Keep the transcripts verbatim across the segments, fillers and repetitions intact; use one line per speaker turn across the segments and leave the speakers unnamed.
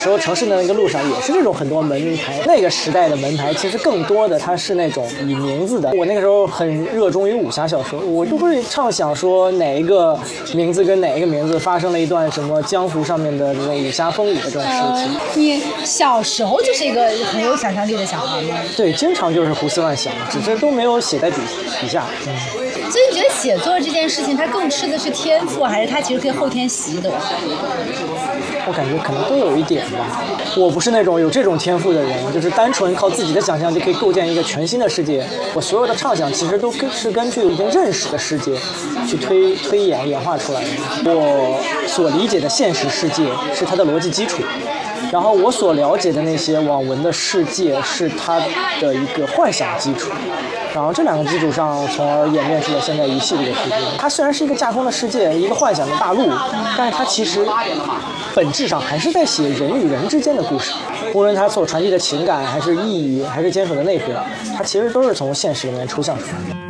说城市的那个路上也是这种很多门牌，那个时代的门牌其实更多的它是那种以名字的。我那个时候很热衷于武侠小说，我就会畅想说哪一个名字跟哪一个名字发生了一段什么江湖上面的这种武侠风雨的这种事情。
呃、你小时候就是一个很有想象力的小孩吗？
对，经常就是胡思乱想，只是都没有写在笔笔下。嗯。
所以你觉得写作这件事情，它更吃的是天赋，还是它其实可以后天习得？
我感觉可能都有一点吧。我不是那种有这种天赋的人，就是单纯靠自己的想象就可以构建一个全新的世界。我所有的畅想其实都是根据已经认识的世界去推推演演化出来的。我所理解的现实世界是它的逻辑基础，然后我所了解的那些网文的世界是它的一个幻想基础。然后这两个基础上，从而演变出了现在游戏这个世界。它虽然是一个架空的世界，一个幻想的大陆，但是它其实本质上还是在写人与人之间的故事。无论它所传递的情感，还是意义，还是坚守的内核，它其实都是从现实里面抽象出来的。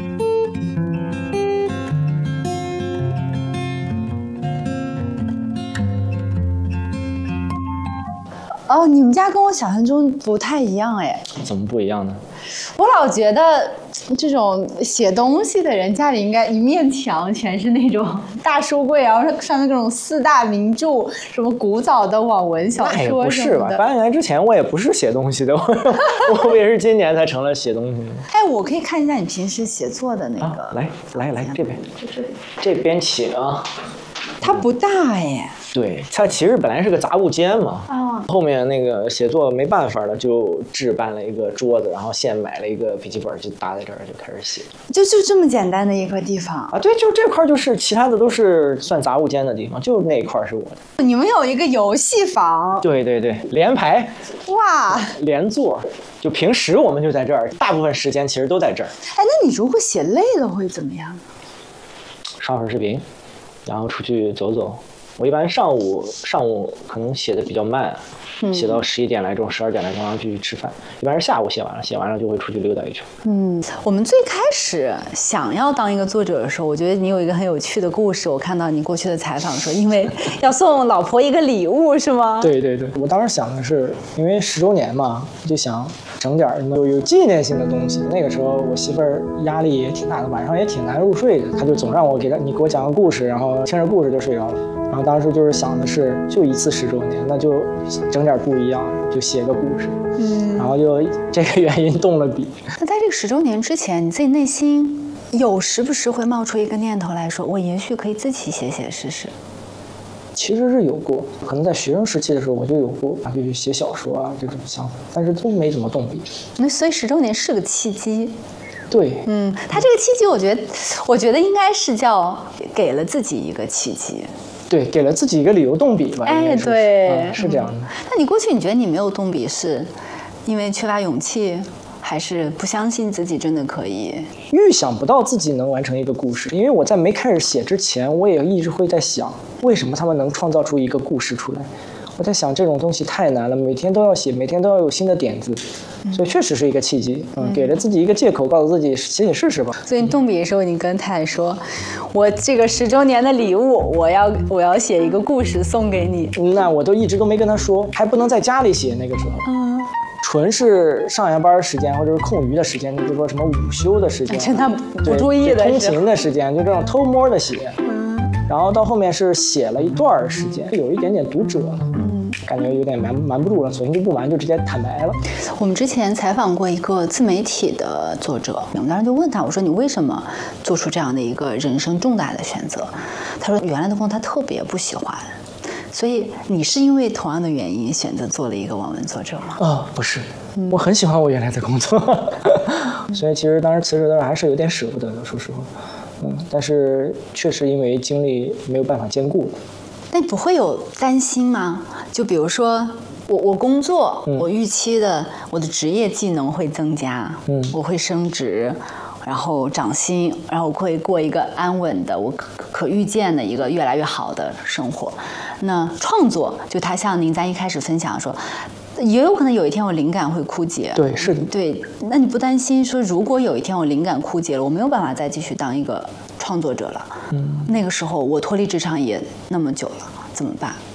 哦，你们家跟我想象中不太一样哎。
怎么不一样呢？
我老觉得这种写东西的人家里应该一面墙全是那种大书柜，然后上面各种四大名著，什么古早的网文小说什么的。那也
不是吧？八年之前我也不是写东西的，我我也是今年才成了写东西的。
哎，我可以看一下你平时写作的那个。
啊、来来来，这边，这边请啊。
它不大哎。
对，它其实本来是个杂物间嘛，
啊，
后面那个写作没办法了，就置办了一个桌子，然后现买了一个笔记本，就搭在这儿就开始写。
就就这么简单的一个地方
啊？对，就这块就是，其他的都是算杂物间的地方，就那一块是我的。
你们有一个游戏房？
对对对，连排，
哇，
连座。就平时我们就在这儿，大部分时间其实都在这儿。
哎，那你如果写累了会怎么样？
上会儿视频，然后出去走走。我一般上午上午可能写的比较慢，嗯、写到十一点来钟、十二点来钟，然后就去吃饭。一般是下午写完了，写完了就会出去溜达一圈。
嗯，我们最开始想要当一个作者的时候，我觉得你有一个很有趣的故事。我看到你过去的采访说，因为要送老婆一个礼物，是吗？
对对对，我当时想的是，因为十周年嘛，就想整点有有纪念性的东西。那个时候我媳妇儿压力也挺大的，晚上也挺难入睡的，她就总让我给她你给我讲个故事，然后听着故事就睡着了。然后当时就是想的是，就一次十周年，那就整点不一样，就写个故事。嗯，然后就这个原因动了笔。
那在这个十周年之前，你自己内心有时不时会冒出一个念头来说，我也许可以自己写写试试。
其实是有过，可能在学生时期的时候我就有过啊，就写小说啊这种想法，但是都没怎么动笔。
那所以十周年是个契机。
对，
嗯，他这个契机，我觉得，我觉得应该是叫给了自己一个契机。
对，给了自己一个理由动笔吧。
哎，对、
嗯，是这样的、嗯。
那你过去你觉得你没有动笔，是因为缺乏勇气，还是不相信自己真的可以？
预想不到自己能完成一个故事，因为我在没开始写之前，我也一直会在想，为什么他们能创造出一个故事出来？我在想这种东西太难了，每天都要写，每天都要有新的点子，所以确实是一个契机，嗯，给了自己一个借口，告诉自己写写试试吧。
所以你动笔的时候，你跟太太说，我这个十周年的礼物，我要我要写一个故事送给你。
那我都一直都没跟他说，还不能在家里写那个时候，嗯，纯是上下班时间或者是空余的时间，你比如说什么午休的时间，
趁他不注意的
通勤的时间，就这种偷摸的写。然后到后面是写了一段时间，有一点点读者了，嗯，感觉有点瞒瞒不住了，索性就不瞒，就直接坦白了。
我们之前采访过一个自媒体的作者，我们当时就问他，我说你为什么做出这样的一个人生重大的选择？他说原来的工作他特别不喜欢，所以你是因为同样的原因选择做了一个网文作者吗？
啊、哦，不是，我很喜欢我原来的工作，所以其实当时辞职的时候还是有点舍不得的，说实话。嗯，但是确实因为精力没有办法兼顾。
那你不会有担心吗？就比如说我我工作、嗯，我预期的我的职业技能会增加，嗯，我会升职，然后涨薪，然后我会过一个安稳的、我可可预见的一个越来越好的生活。那创作就它像您在一开始分享说。也有可能有一天我灵感会枯竭，
对，是的，
对。那你不担心说，如果有一天我灵感枯竭了，我没有办法再继续当一个创作者了？嗯，那个时候我脱离职场也那么久了，怎么办？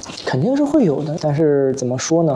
肯定是会有的，但是怎么说呢？